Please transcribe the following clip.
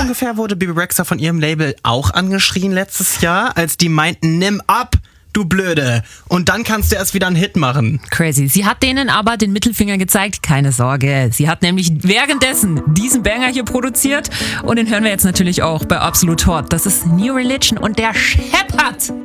ungefähr wurde Bebe Rexha von ihrem Label auch angeschrien letztes Jahr, als die meinten, nimm ab, du Blöde. Und dann kannst du erst wieder einen Hit machen. Crazy. Sie hat denen aber den Mittelfinger gezeigt. Keine Sorge. Sie hat nämlich währenddessen diesen Banger hier produziert. Und den hören wir jetzt natürlich auch bei Absolut Hot. Das ist New Religion und der scheppert.